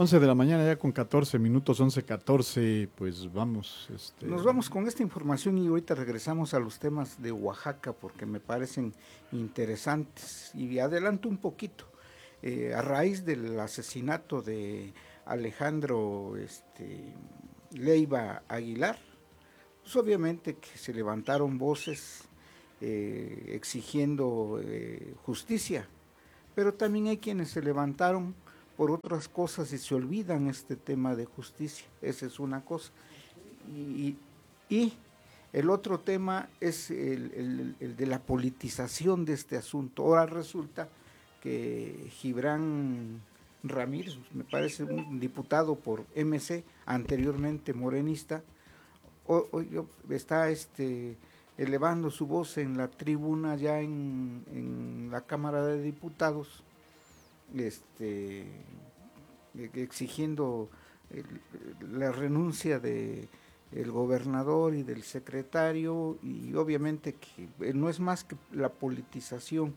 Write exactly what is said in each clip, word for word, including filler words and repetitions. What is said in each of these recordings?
once de la mañana ya con catorce minutos, once catorce, pues vamos. Este... Nos vamos con esta información y ahorita regresamos a los temas de Oaxaca porque me parecen interesantes. Y adelanto un poquito. Eh, a raíz del asesinato de Alejandro este, Leiva Aguilar, pues obviamente que se levantaron voces eh, exigiendo eh, justicia, pero también hay quienes se levantaron por otras cosas y se olvidan este tema de justicia. Esa es una cosa. Y, y el otro tema es el, el, el de la politización de este asunto. Ahora resulta que Gibran Ramírez, me parece un diputado por M C, anteriormente morenista, o, o, está este, elevando su voz en la tribuna ya en, en la Cámara de Diputados, este, exigiendo el, la renuncia de el gobernador y del secretario, y obviamente que no es más que la politización,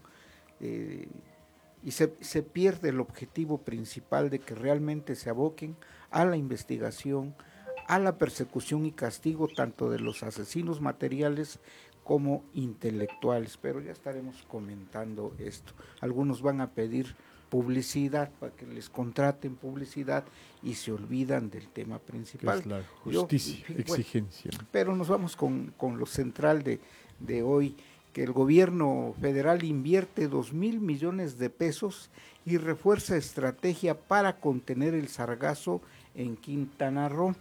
eh, y se, se pierde el objetivo principal de que realmente se aboquen a la investigación, a la persecución y castigo tanto de los asesinos materiales como intelectuales, pero ya estaremos comentando esto. Algunos van a pedir publicidad, para que les contraten publicidad y se olvidan del tema principal. Que es la justicia, Yo, exigencia. Bueno, pero nos vamos con, con lo central de, de hoy, que el gobierno federal invierte dos mil millones de pesos y refuerza estrategia para contener el sargazo en Quintana Roo.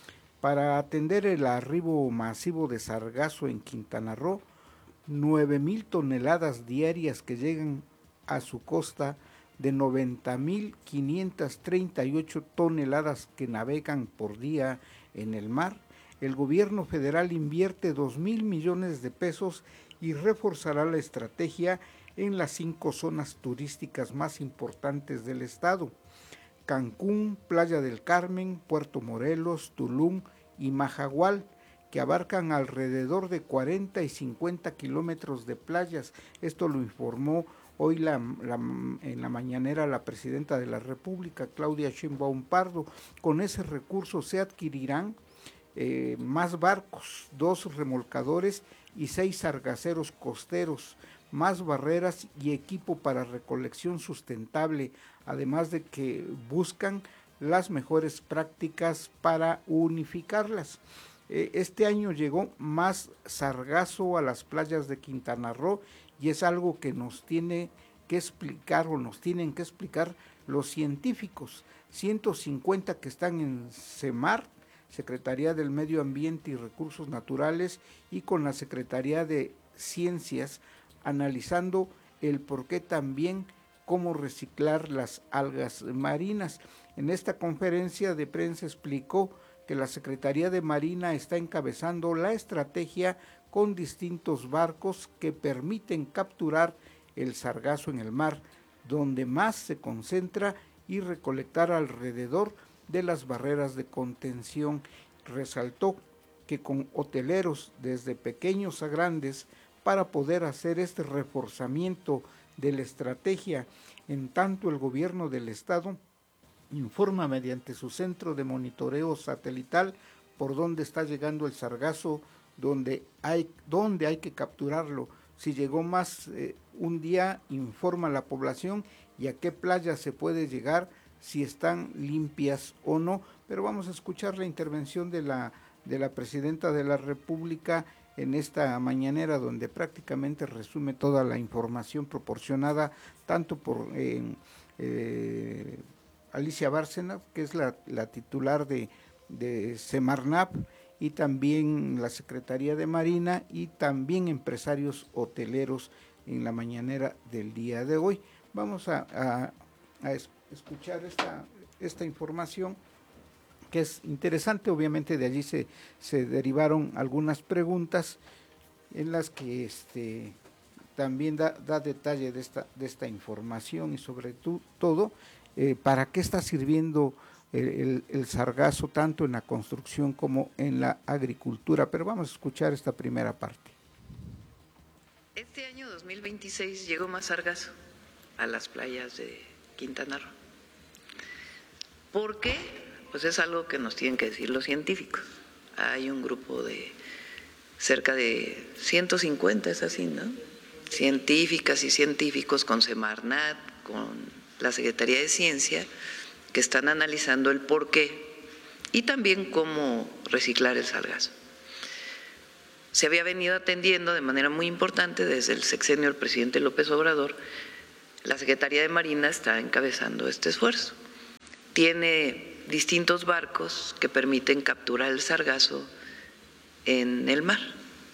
Para atender el arribo masivo de sargazo en Quintana Roo, nueve mil toneladas diarias que llegan a su costa, de noventa mil quinientas treinta y ocho toneladas que navegan por día en el mar, el gobierno federal invierte dos mil millones de pesos y reforzará la estrategia en las cinco zonas turísticas más importantes del estado: Cancún, Playa del Carmen, Puerto Morelos, Tulum y Majagual, que abarcan alrededor de cuarenta y cincuenta kilómetros de playas. Esto lo informó hoy la, la, en la mañanera la presidenta de la República, Claudia Sheinbaum Pardo. Con ese recurso se adquirirán eh, más barcos, dos remolcadores y seis sargaceros costeros, más barreras y equipo para recolección sustentable, además de que buscan las mejores prácticas para unificarlas. Este año llegó más sargazo a las playas de Quintana Roo y es algo que nos tiene que explicar o nos tienen que explicar los científicos. ciento cincuenta que están en CEMAR, Secretaría del Medio Ambiente y Recursos Naturales, y con la Secretaría de Ciencias, analizando el por qué también cómo reciclar las algas marinas. En esta conferencia de prensa explicó que la Secretaría de Marina está encabezando la estrategia con distintos barcos que permiten capturar el sargazo en el mar, donde más se concentra, y recolectar alrededor de las barreras de contención. Resaltó que con hoteleros desde pequeños a grandes, para poder hacer este reforzamiento de la estrategia, en tanto el gobierno del estado informa mediante su centro de monitoreo satelital por dónde está llegando el sargazo, donde hay, dónde hay que capturarlo. Si llegó más eh, un día, informa a la población y a qué playa se puede llegar, si están limpias o no. Pero vamos a escuchar la intervención de la, de la presidenta de la República en esta mañanera, donde prácticamente resume toda la información proporcionada tanto por eh, eh, Alicia Bárcena, que es la, la titular de, de Semarnap, y también la Secretaría de Marina, y también empresarios hoteleros en la mañanera del día de hoy. Vamos a, a, a escuchar esta, esta información, que es interesante. Obviamente de allí se, se derivaron algunas preguntas en las que este, también da, da detalle de esta, de esta información, y sobre tu, todo eh, para qué está sirviendo el, el, el sargazo tanto en la construcción como en la agricultura. Pero vamos a escuchar esta primera parte. Este año dos mil veintiséis llegó más sargazo a las playas de Quintana Roo. ¿Por qué? Pues es algo que nos tienen que decir los científicos. Hay un grupo de cerca de ciento cincuenta, es así, ¿no? Científicas y científicos con Semarnat, con la Secretaría de Ciencia, que están analizando el por qué y también cómo reciclar el sargazo. Se había venido atendiendo de manera muy importante desde el sexenio del presidente López Obrador. La Secretaría de Marina está encabezando este esfuerzo. Tiene distintos barcos que permiten capturar el sargazo en el mar.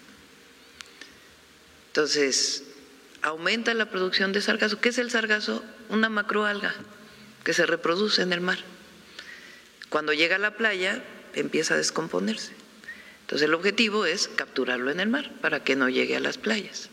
Entonces, aumenta la producción de sargazo. ¿Qué es el sargazo? Una macroalga que se reproduce en el mar. Cuando llega a la playa, empieza a descomponerse. Entonces, el objetivo es capturarlo en el mar para que no llegue a las playas.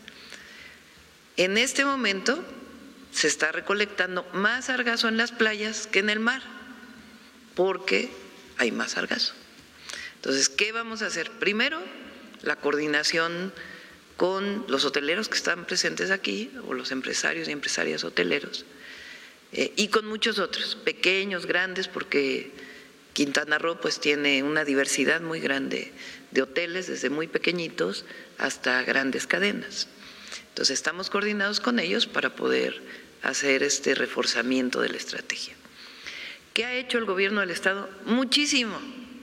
En este momento se está recolectando más sargazo en las playas que en el mar, porque hay más sargazo. Entonces, ¿qué vamos a hacer? Primero, la coordinación con los hoteleros que están presentes aquí, o los empresarios y empresarias hoteleros, eh, y con muchos otros, pequeños, grandes, porque Quintana Roo pues tiene una diversidad muy grande de hoteles, desde muy pequeñitos hasta grandes cadenas. Entonces, estamos coordinados con ellos para poder hacer este reforzamiento de la estrategia. ¿Qué ha hecho el gobierno del Estado? Muchísimo.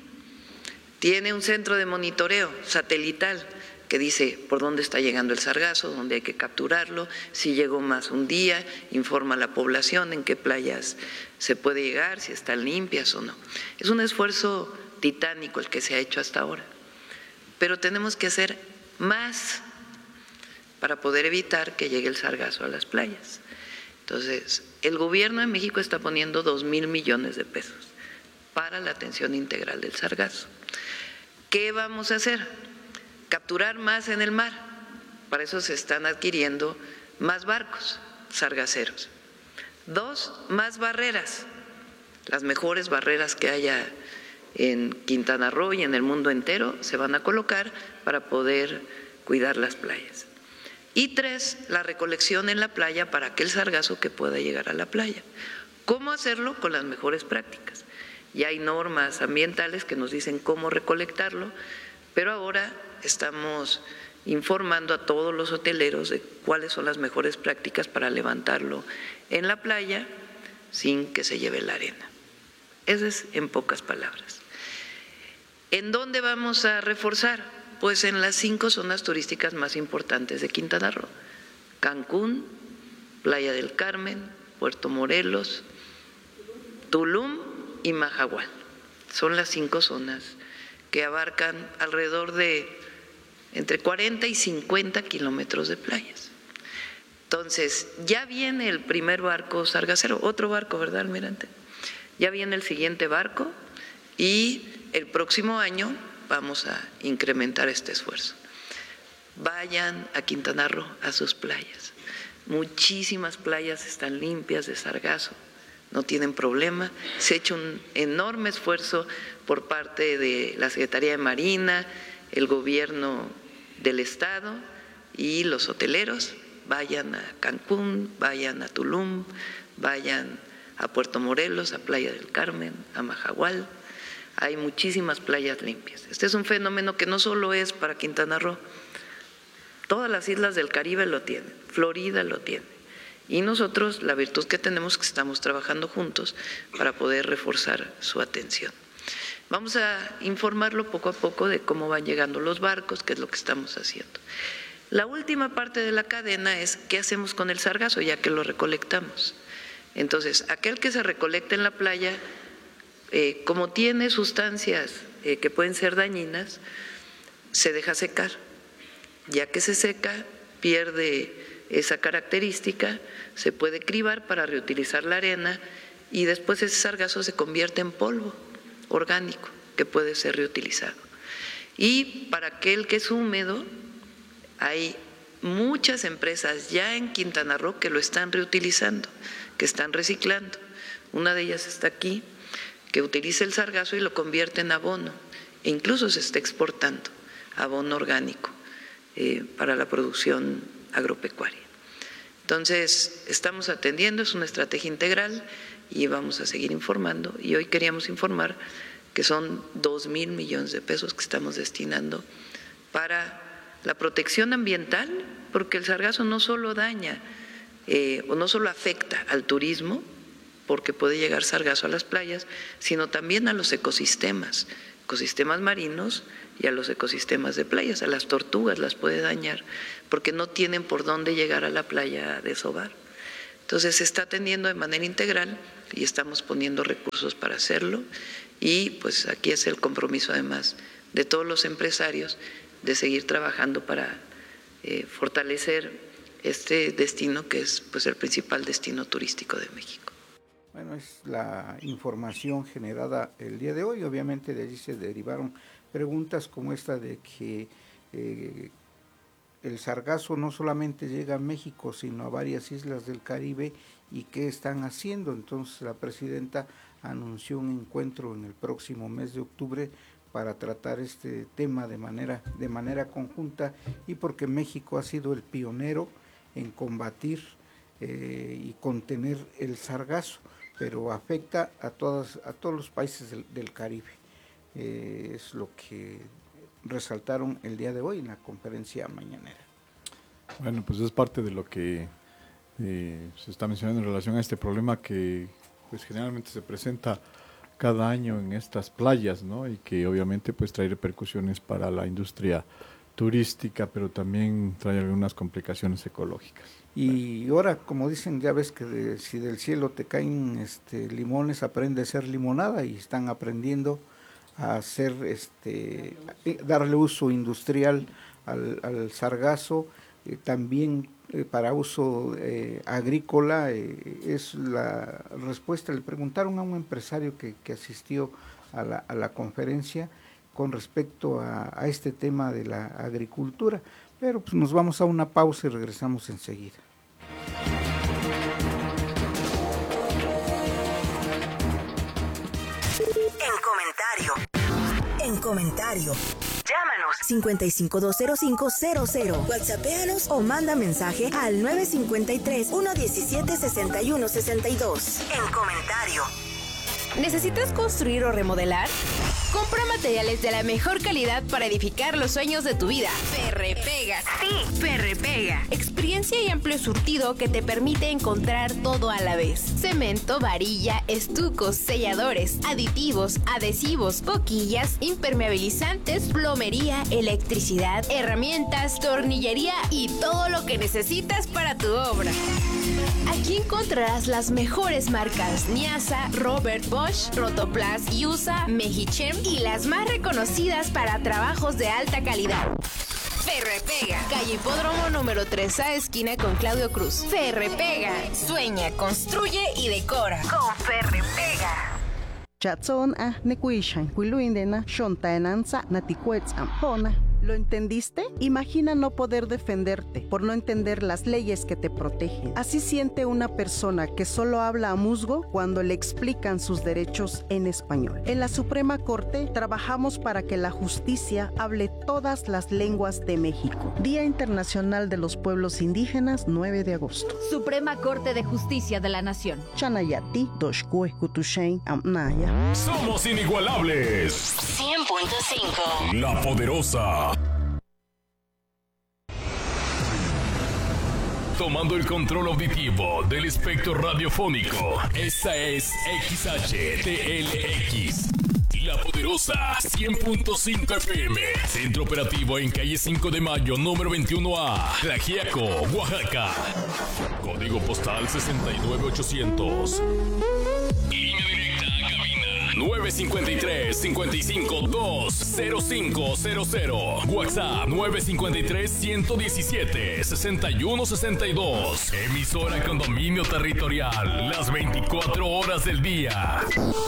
Tiene un centro de monitoreo satelital que dice por dónde está llegando el sargazo, dónde hay que capturarlo, si llegó más un día, informa a la población en qué playas se puede llegar, si están limpias o no. Es un esfuerzo titánico el que se ha hecho hasta ahora, pero tenemos que hacer más para poder evitar que llegue el sargazo a las playas. Entonces, el gobierno de México está poniendo dos mil millones de pesos para la atención integral del sargazo. ¿Qué vamos a hacer? Capturar más en el mar. Para eso se están adquiriendo más barcos sargaceros. Dos, más barreras, las mejores barreras que haya en Quintana Roo y en el mundo entero se van a colocar para poder cuidar las playas. Y tres, la recolección en la playa para aquel sargazo que pueda llegar a la playa. ¿Cómo hacerlo? Con las mejores prácticas. Ya hay normas ambientales que nos dicen cómo recolectarlo, pero ahora estamos informando a todos los hoteleros de cuáles son las mejores prácticas para levantarlo en la playa sin que se lleve la arena. Eso es en pocas palabras. ¿En dónde vamos a reforzar? Pues en las cinco zonas turísticas más importantes de Quintana Roo: Cancún, Playa del Carmen, Puerto Morelos, Tulum y Mahahual. Son las cinco zonas que abarcan alrededor de entre cuarenta y cincuenta kilómetros de playas. Entonces, ya viene el primer barco sargacero, otro barco, ¿verdad, almirante? Ya viene el siguiente barco y el próximo año vamos a incrementar este esfuerzo. Vayan a Quintana Roo, a sus playas. Muchísimas playas están limpias de sargazo, no tienen problema. Se ha hecho un enorme esfuerzo por parte de la Secretaría de Marina, el gobierno del Estado y los hoteleros. Vayan a Cancún, vayan a Tulum, vayan a Puerto Morelos, a Playa del Carmen, a Mahahual. Hay muchísimas playas limpias. Este es un fenómeno que no solo es para Quintana Roo, todas las islas del Caribe lo tienen, Florida lo tiene. Y nosotros, la virtud que tenemos es que estamos trabajando juntos para poder reforzar su atención. Vamos a informarlo poco a poco de cómo van llegando los barcos, qué es lo que estamos haciendo. La última parte de la cadena es qué hacemos con el sargazo, ya que lo recolectamos. Entonces, aquel que se recolecta en la playa, eh, como tiene sustancias eh, que pueden ser dañinas, se deja secar. Ya que se seca, pierde esa característica, se puede cribar para reutilizar la arena y después ese sargazo se convierte en polvo orgánico que puede ser reutilizado. Y para aquel que es húmedo, hay muchas empresas ya en Quintana Roo que lo están reutilizando, que están reciclando. Una de ellas está aquí, que utiliza el sargazo y lo convierte en abono, e incluso se está exportando abono orgánico eh, para la producción agropecuaria. Entonces, estamos atendiendo, es una estrategia integral y vamos a seguir informando. Y hoy queríamos informar que son dos mil millones de pesos que estamos destinando para la protección ambiental, porque el sargazo no solo daña eh, o no solo afecta al turismo, porque puede llegar sargazo a las playas, sino también a los ecosistemas, ecosistemas marinos y a los ecosistemas de playas, a las tortugas las puede dañar, porque no tienen por dónde llegar a la playa a desovar. Entonces se está atendiendo de manera integral y estamos poniendo recursos para hacerlo, y pues aquí es el compromiso además de todos los empresarios de seguir trabajando para eh, fortalecer este destino que es pues el principal destino turístico de México. Bueno, es la información generada el día de hoy. Obviamente de allí se derivaron preguntas como esta de que eh, el sargazo no solamente llega a México, sino a varias islas del Caribe, y qué están haciendo. Entonces la presidenta anunció un encuentro en el próximo mes de octubre para tratar este tema de manera, de manera conjunta, y porque México ha sido el pionero en combatir eh, y contener el sargazo, pero afecta a todas, a todos los países del, del Caribe. Eh, es lo que resaltaron el día de hoy en la conferencia mañanera. Bueno, pues es parte de lo que eh, se está mencionando en relación a este problema que pues generalmente se presenta cada año en estas playas, ¿no? Y que obviamente pues trae repercusiones para la industria turística, pero también trae algunas complicaciones ecológicas. Y ahora, como dicen, ya ves que de, si del cielo te caen este, limones, aprende a hacer limonada, y están aprendiendo a hacer, este, darle uso industrial al, al sargazo, eh, también eh, para uso eh, agrícola. Eh, es la respuesta. Le preguntaron a un empresario que, que asistió a la, a la conferencia con respecto a, a este tema de la agricultura, pero pues nos vamos a una pausa y regresamos enseguida. En comentario. Llámanos cincuenta y cinco dos cero cinco cero cero. WhatsAppéanos o manda mensaje al nueve cinco tres, uno diecisiete, sesenta y uno sesenta y dos. En comentario. ¿Necesitas construir o remodelar? Compra materiales de la mejor calidad para edificar los sueños de tu vida. Ferrepega. Sí, Ferrepega. Experiencia y amplio surtido que te permite encontrar todo a la vez. Cemento, varilla, estucos, selladores, aditivos, adhesivos, boquillas, impermeabilizantes, plomería, electricidad, herramientas, tornillería y todo lo que necesitas para tu obra. Aquí encontrarás las mejores marcas Niasa, Robert Bosch, Rotoplas, Yusa, Mejichem y las más reconocidas para trabajos de alta calidad. Ferrepega, calle Hipódromo número tres A, esquina con Claudio Cruz. Ferrepega, sueña, construye y decora. Con Ferrepega. Chatson a nekuishan, kuiluindena, shontaenanza, natikuetzam, hona. ¿Lo entendiste? Imagina no poder defenderte por no entender las leyes que te protegen. Así siente una persona que solo habla a musgo cuando le explican sus derechos en español. En la Suprema Corte trabajamos para que la justicia hable todas las lenguas de México. Día Internacional de los Pueblos Indígenas, nueve de agosto. Suprema Corte de Justicia de la Nación. Chanayati, Doshkue, Kutushain, Amnaya. Somos inigualables. cien punto cinco. La Poderosa. Tomando el control auditivo del espectro radiofónico. Esta es X H T L X. La Poderosa, cien punto cinco F M. Centro operativo en calle cinco de mayo, número veintiuno A. Tlaxiaco, Oaxaca. Código postal sesenta y nueve ochocientos. Línea directa a cabina nueve cinco tres, cinco cinco dos, cero cinco cero cero. WhatsApp nueve cinco tres, uno uno siete, seis uno seis dos. Emisora con dominio territorial las veinticuatro horas del día.